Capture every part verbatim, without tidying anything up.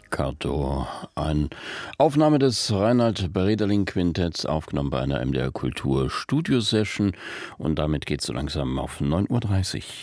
Pizzicato. Eine Aufnahme des Reinhard Brederling Quintetts, aufgenommen bei einer M D R Kultur Studio Session. Und damit geht es so langsam auf neun Uhr dreißig.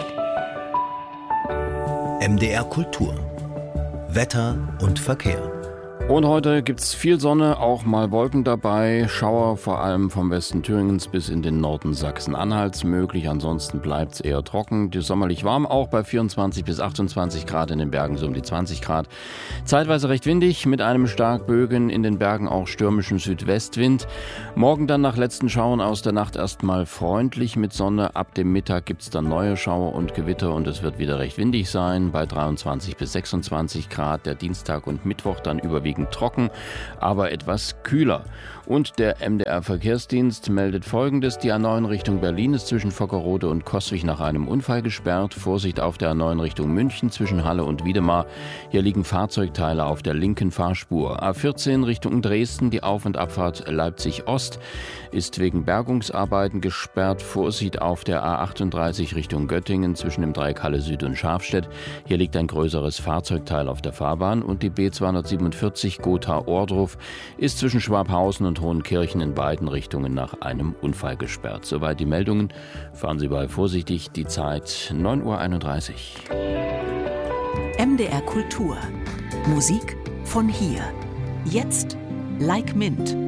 M D R Kultur. Wetter und Verkehr. Und heute gibt's viel Sonne, auch mal Wolken dabei. Schauer vor allem vom Westen Thüringens bis in den Norden Sachsen-Anhalts möglich. Ansonsten bleibt's eher trocken. Die sommerlich warm, auch bei vierundzwanzig bis achtundzwanzig Grad, in den Bergen so um die zwanzig Grad. Zeitweise recht windig, mit einem stark Bögen, in den Bergen auch stürmischen Südwestwind. Morgen dann nach letzten Schauern aus der Nacht erstmal freundlich mit Sonne. Ab dem Mittag gibt's dann neue Schauer und Gewitter und es wird wieder recht windig sein, bei dreiundzwanzig bis sechsundzwanzig Grad. Der Dienstag und Mittwoch dann überwiegend trocken, aber etwas kühler. Und der M D R-Verkehrsdienst meldet Folgendes. Die A neun Richtung Berlin ist zwischen Vockerode und Coswig nach einem Unfall gesperrt. Vorsicht auf der A neun Richtung München zwischen Halle und Wiedemar. Hier liegen Fahrzeugteile auf der linken Fahrspur. A vierzehn Richtung Dresden, die Auf- und Abfahrt Leipzig-Ost ist wegen Bergungsarbeiten gesperrt. Vorsicht auf der A achtunddreißig Richtung Göttingen zwischen dem Dreieck Halle Süd und Schafstedt. Hier liegt ein größeres Fahrzeugteil auf der Fahrbahn. Und die B zweihundertsiebenundvierzig Gotha-Ohrdruf ist zwischen Schwabhausen und Hohenkirchen in beiden Richtungen nach einem Unfall gesperrt. Soweit die Meldungen. Fahren Sie bei vorsichtig. Die Zeit neun Uhr einunddreißig. M D R Kultur. Musik von hier. Jetzt Like Mint.